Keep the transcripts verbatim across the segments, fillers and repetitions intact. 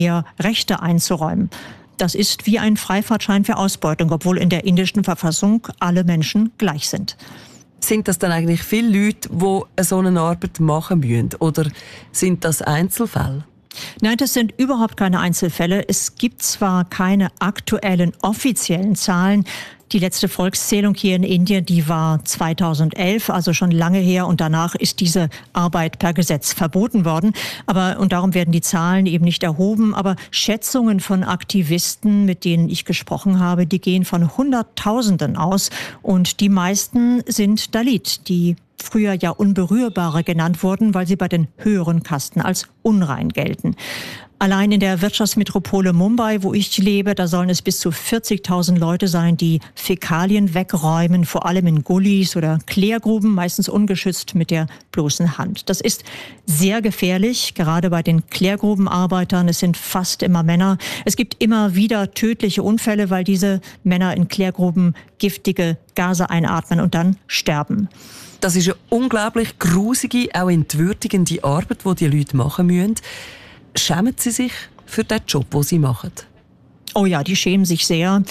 ihr Rechte einzuräumen. Das ist wie ein Freifahrtschein für Ausbeutung, obwohl in der indischen Verfassung alle Menschen gleich sind. Sind das dann eigentlich viele Leute, die so eine Arbeit machen müssen? Oder sind das Einzelfälle? Nein, das sind überhaupt keine Einzelfälle. Es gibt zwar keine aktuellen offiziellen Zahlen. Die letzte Volkszählung hier in Indien, die war zweitausendelf, also schon lange her. Und danach ist diese Arbeit per Gesetz verboten worden. Aber, und darum werden die Zahlen eben nicht erhoben. Aber Schätzungen von Aktivisten, mit denen ich gesprochen habe, die gehen von Hunderttausenden aus. Und die meisten sind Dalit, die früher ja Unberührbare genannt wurden, weil sie bei den höheren Kasten als unrein gelten. Allein in der Wirtschaftsmetropole Mumbai, wo ich lebe, da sollen es bis zu vierzigtausend Leute sein, die Fäkalien wegräumen, vor allem in Gullis oder Klärgruben, meistens ungeschützt mit der bloßen Hand. Das ist sehr gefährlich, gerade bei den Klärgrubenarbeitern. Es sind fast immer Männer. Es gibt immer wieder tödliche Unfälle, weil diese Männer in Klärgruben giftige Gase einatmen und dann sterben. Das ist eine unglaublich grusige, auch entwürdigende Arbeit, die die Leute machen müssen. Schämen Sie sich für den Job, den Sie machen? Oh ja, die schämen sich sehr.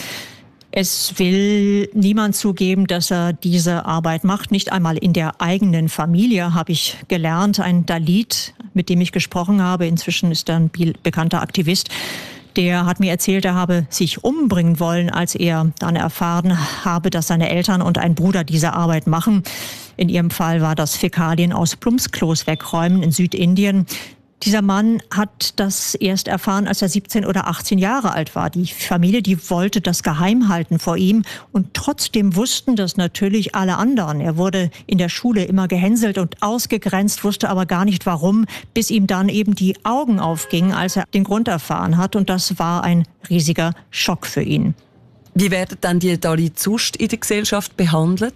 Es will niemand zugeben, dass er diese Arbeit macht. Nicht einmal in der eigenen Familie, habe ich gelernt. Ein Dalit, mit dem ich gesprochen habe, inzwischen ist er ein bekannter Aktivist, der hat mir erzählt, er habe sich umbringen wollen, als er dann erfahren habe, dass seine Eltern und ein Bruder diese Arbeit machen. In ihrem Fall war das Fäkalien aus Plumpsklos wegräumen in Südindien. Dieser Mann hat das erst erfahren, als er siebzehn oder achtzehn Jahre alt war. Die Familie, die wollte das geheim halten vor ihm. Und trotzdem wussten das natürlich alle anderen. Er wurde in der Schule immer gehänselt und ausgegrenzt, wusste aber gar nicht warum, bis ihm dann eben die Augen aufgingen, als er den Grund erfahren hat. Und das war ein riesiger Schock für ihn. Wie werden dann die Dalit sonst in der Gesellschaft behandelt?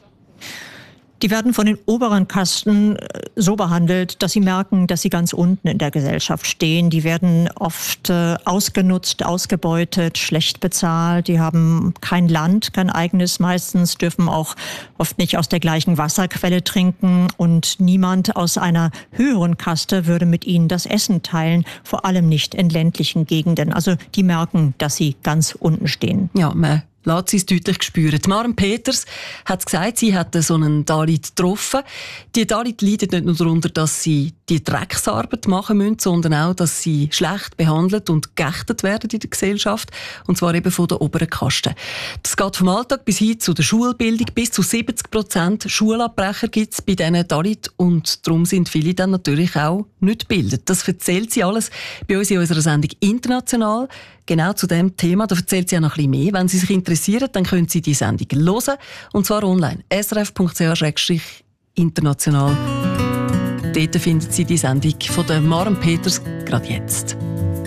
Die werden von den oberen Kasten so behandelt, dass sie merken, dass sie ganz unten in der Gesellschaft stehen. Die werden oft äh, ausgenutzt, ausgebeutet, schlecht bezahlt. Die haben kein Land, kein eigenes meistens, dürfen auch oft nicht aus der gleichen Wasserquelle trinken. Und niemand aus einer höheren Kaste würde mit ihnen das Essen teilen, vor allem nicht in ländlichen Gegenden. Also die merken, dass sie ganz unten stehen. Ja, man lässt sie es deutlich spüren. Die Maren Peters hat gesagt, sie hat so einen Dalit getroffen. Die Dalit leiden nicht nur darunter, dass sie die Drecksarbeit machen müssen, sondern auch, dass sie schlecht behandelt und geächtet werden in der Gesellschaft. Und zwar eben von der oberen Kaste. Das geht vom Alltag bis hin zu der Schulbildung. Bis zu siebzig Prozent Schulabbrecher gibt es bei diesen Dalit. Und darum sind viele dann natürlich auch nicht gebildet. Das erzählt sie alles bei uns in unserer Sendung «International». Genau zu dem Thema, da erzählt sie auch noch ein bisschen mehr. Wenn Sie sich interessieren, dann können Sie die Sendung hören. Und zwar online. s r f punkt c h slash international. Dort finden Sie die Sendung von der Maren Peters gerade jetzt.